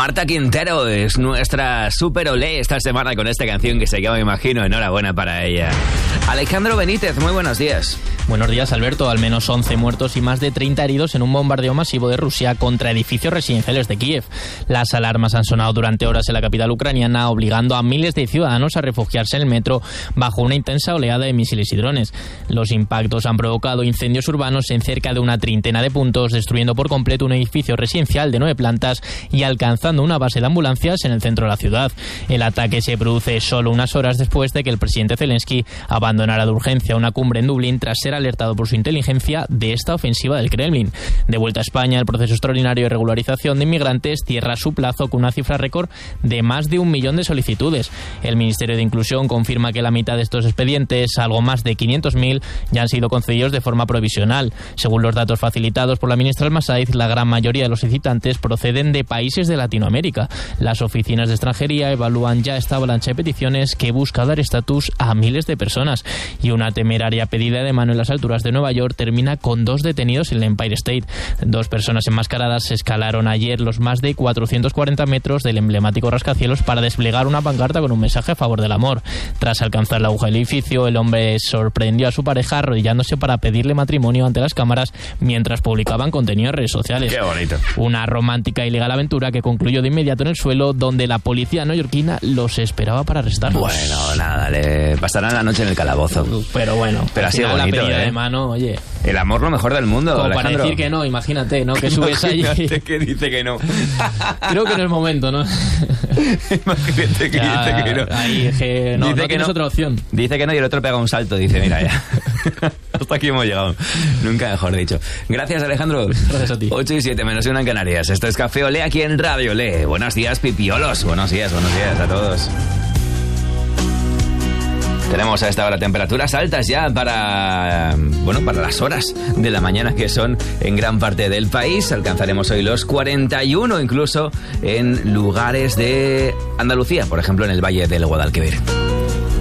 Marta Quintero es nuestra super olé esta semana con esta canción que se llama, me imagino, enhorabuena para ella. Alejandro Benítez, muy buenos días. Buenos días, Alberto. Al menos 11 muertos y más de 30 heridos en un bombardeo masivo de Rusia contra edificios residenciales de Kiev. Las alarmas han sonado durante horas en la capital ucraniana, obligando a miles de ciudadanos a refugiarse en el metro bajo una intensa oleada de misiles y drones. Los impactos han provocado incendios urbanos en cerca de una treintena de puntos, destruyendo por completo un edificio residencial de 9 plantas y alcanzando una base de ambulancias en el centro de la ciudad. El ataque se produce solo unas horas después de que el presidente Zelensky abandonara de urgencia una cumbre en Dublín tras ser alertado por su inteligencia de esta ofensiva del Kremlin. De vuelta a España, el proceso extraordinario de regularización de inmigrantes cierra su plazo con una cifra récord de más de 1 millón de solicitudes. El Ministerio de Inclusión confirma que la mitad de estos expedientes, algo más de 500.000, ya han sido concedidos de forma provisional. Según los datos facilitados por la ministra Almasaiz, la gran mayoría de los solicitantes proceden de países de Latinoamérica. Las oficinas de extranjería evalúan ya esta avalancha de peticiones que busca dar estatus a miles de personas. Y una temeraria pedida de mano en las alturas de Nueva York termina con 2 detenidos en el Empire State. 2 personas enmascaradas escalaron ayer los más de 440 metros del emblemático rascacielos para desplegar una pancarta con un mensaje a favor del amor. Tras alcanzar la aguja del edificio, el hombre sorprendió a su pareja arrodillándose para pedirle matrimonio ante las cámaras mientras publicaban contenido en redes sociales. ¡Qué bonito! Una romántica y legal aventura que concluyó de inmediato en el suelo, donde la policía neoyorquina los esperaba para arrestarlos. Bueno, nada, le pasarán la noche en el calabozo. Pero bueno, pero así bonito, la pedida de mano, oye. El amor lo mejor del mundo, como Alejandro. Para decir que no, imagínate, ¿no? Que subes allí. Que dice que no. Creo que no es momento, ¿no? Imagínate que dice que no. Ahí, que no, dice no que tienes otra opción. Dice que no y el otro pega un salto. Dice, mira ya. Hasta aquí hemos llegado. Nunca mejor dicho. Gracias, Alejandro. Gracias a ti. 8 y 7 menos 1 en Canarias. Esto es Café Olé aquí en Radio Olé. Buenos días, pipiolos. Buenos días a todos. Tenemos a esta hora temperaturas altas ya para las horas de la mañana que son en gran parte del país. Alcanzaremos hoy los 41 incluso en lugares de Andalucía, por ejemplo en el Valle del Guadalquivir.